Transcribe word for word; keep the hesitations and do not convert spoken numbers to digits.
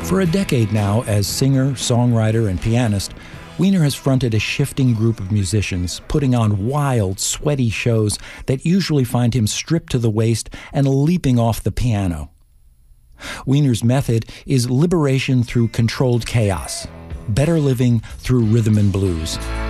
For a decade now, as singer, songwriter, and pianist, Weiner has fronted a shifting group of musicians, putting on wild, sweaty shows that usually find him stripped to the waist and leaping off the piano. Weiner's method is liberation through controlled chaos, better living through rhythm and blues.